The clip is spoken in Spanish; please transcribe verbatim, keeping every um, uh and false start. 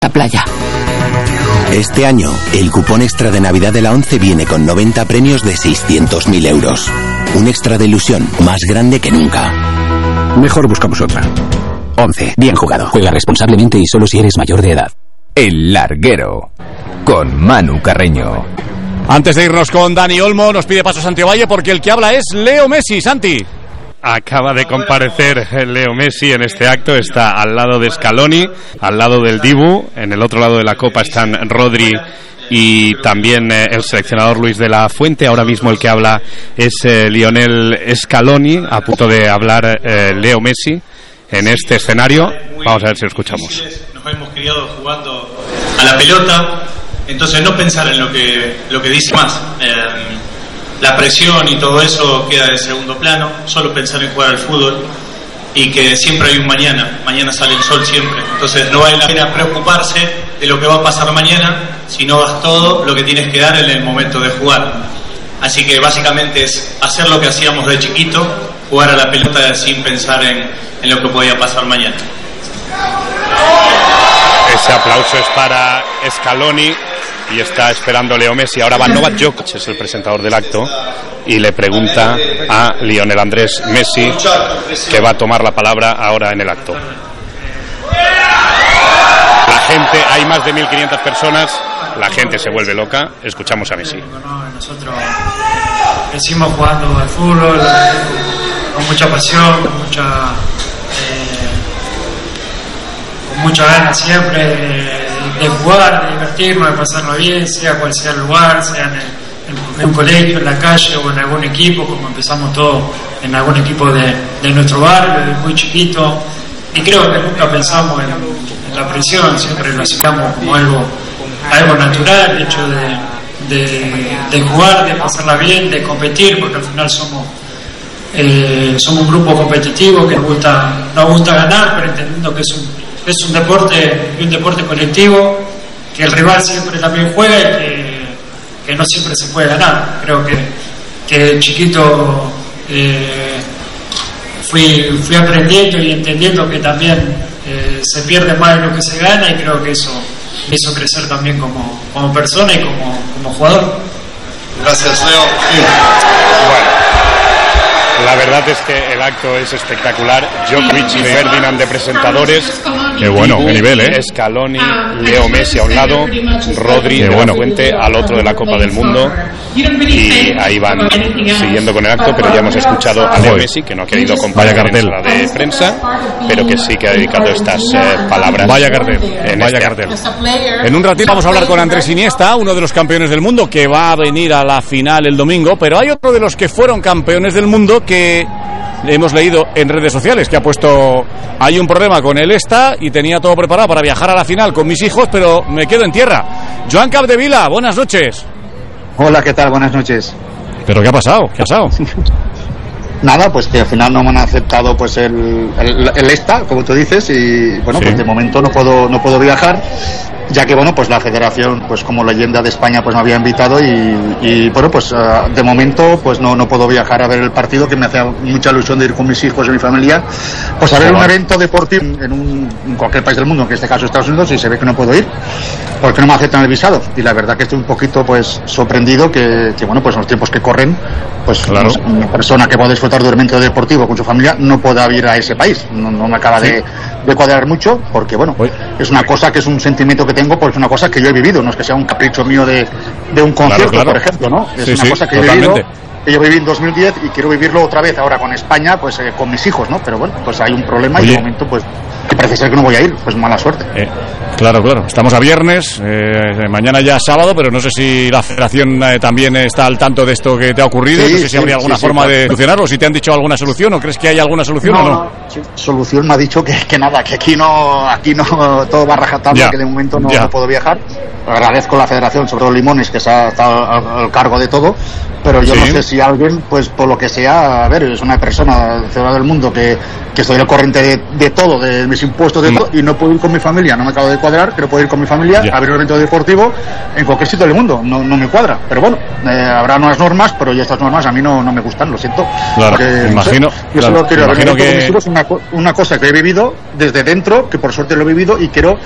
la playa. Este año, el cupón extra de Navidad de la ONCE viene con noventa premios de seiscientos mil euros. Un extra de ilusión más grande que nunca. Mejor buscamos otra. ONCE, bien jugado. Juega responsablemente y solo si eres mayor de edad. El Larguero, con Manu Carreño. Antes de irnos con Dani Olmo, nos pide paso Santi Ovalle porque el que habla es Leo Messi. Santi. Acaba de comparecer Leo Messi en este acto, está al lado de Scaloni, al lado del Dibu, en el otro lado de la copa están Rodri y también eh, el seleccionador Luis de la Fuente. Ahora mismo el que habla es eh, Lionel Scaloni, a punto de hablar eh, Leo Messi en este escenario. Vamos a ver si lo escuchamos. Nos hemos criado jugando a la pelota, entonces no pensar en lo que, lo que dice más. Eh, La presión y todo eso queda de segundo plano, solo pensar en jugar al fútbol y que siempre hay un mañana, mañana sale el sol siempre, entonces no vale la pena preocuparse de lo que va a pasar mañana si no das todo lo que tienes que dar en el momento de jugar. Así que básicamente es hacer lo que hacíamos de chiquito, jugar a la pelota sin pensar en, en lo que podía pasar mañana. Ese aplauso es para Scaloni. Y está esperando Leo Messi. Ahora va Novak Djokovic, es el presentador del acto, y le pregunta a Lionel Andrés Messi, que va a tomar la palabra ahora en el acto. La gente, hay más de mil quinientas personas, la gente se vuelve loca. Escuchamos a Messi. Nosotros crecimos jugando al fútbol con mucha pasión, con mucha, eh, con mucha ganas siempre de, de jugar, de divertirnos, de pasarlo bien, sea cual sea el lugar, sea en, el, en un colegio, en la calle o en algún equipo, como empezamos todos en algún equipo de, de nuestro barrio, desde muy chiquito. Y creo que nunca pensamos en, en la presión, siempre lo aceptamos como algo, algo natural, el hecho de, de, de jugar, de pasarla bien, de competir, porque al final somos eh, somos un grupo competitivo que nos gusta, nos gusta ganar, pero entendiendo que es un es un deporte un deporte colectivo, que el rival siempre también juega y que, que no siempre se puede ganar. Creo que, que chiquito eh, fui, fui aprendiendo y entendiendo que también eh, se pierde más de lo que se gana, y creo que eso me hizo crecer también como, como persona y como, como jugador. Gracias, Leo. Bueno, la verdad es que el acto es espectacular. Djokovic y Ferdinand de presentadores. Qué bueno, qué nivel, ¿eh? Scaloni, Leo Messi a un lado, Rodri de la Fuente al otro de la Copa del Mundo. Y ahí van siguiendo con el acto, pero ya hemos escuchado a Leo Messi, que no ha querido comparecer en sala de prensa, pero que sí que ha dedicado estas eh, palabras. Vaya cartel, vaya este cartel. En un ratito vamos a hablar con Andrés Iniesta, uno de los campeones del mundo, que va a venir a la final el domingo, pero hay otro de los que fueron campeones del mundo que hemos leído en redes sociales, que ha puesto: hay un problema con el ESTA y tenía todo preparado para viajar a la final con mis hijos, pero me quedo en tierra. Joan Capdevila, buenas noches. Hola, ¿qué tal? Buenas noches. ¿Pero qué ha pasado? ¿Qué ha pasado? Nada, pues que al final no me han aceptado pues el, el, el ESTA, como tú dices, y bueno, sí. Pues de momento no puedo no puedo viajar, ya que bueno, pues la federación, pues como leyenda de España, pues me había invitado y, y bueno, pues uh, de momento pues no no puedo viajar a ver el partido, que me hacía mucha ilusión de ir con mis hijos y mi familia, pues a ver un evento deportivo en, un, en cualquier país del mundo, en este caso Estados Unidos, y se ve que no puedo ir porque no me aceptan el visado, y la verdad que estoy un poquito pues sorprendido que, que bueno, pues en los tiempos que corren, pues claro, una persona que pueda disfrutar de un evento deportivo con su familia no pueda ir a ese país. No, no me acaba sí. de, de cuadrar mucho, porque bueno, Uy. es una cosa que es un sentimiento que tengo, porque es una cosa que yo he vivido, no es que sea un capricho mío de, de un concierto, claro, claro. por ejemplo, ¿no? Es sí, una sí, cosa que totalmente. he vivido, que yo viví en dos mil diez y quiero vivirlo otra vez ahora con España, pues eh, con mis hijos, ¿no? Pero bueno, pues hay un problema. Oye. Y de momento pues parece ser que no voy a ir, pues mala suerte. Eh, claro, claro, estamos a viernes, eh, mañana ya sábado, pero no sé si la federación eh, también está al tanto de esto que te ha ocurrido, sí, no sé si sí, habría alguna sí, forma sí, claro. de solucionarlo, si te han dicho alguna solución, o crees que hay alguna solución no, o no. no sí, solución me ha dicho que, que nada, que aquí no, aquí no, todo va rajatabla, que de momento no, no puedo viajar. Agradezco a la federación, sobre todo Limones, que está, está al, al cargo de todo, pero yo sí. no sé si alguien, pues por lo que sea, a ver, es una persona ciudadana del mundo que, que estoy al corriente de, de todo, de mis impuestos, de mm. todo, y no puedo ir con mi familia, no me acabo de cuadrar, pero puedo ir con mi familia yeah. a ver un evento deportivo en cualquier sitio del mundo, no, no me cuadra, pero bueno, eh, habrá unas normas, pero ya estas normas a mí no, no me gustan, lo siento. Claro, porque, me imagino, no sé, yo claro, solo quiero imagino ver que... una, una cosa que he vivido desde dentro, que por suerte lo he vivido y quiero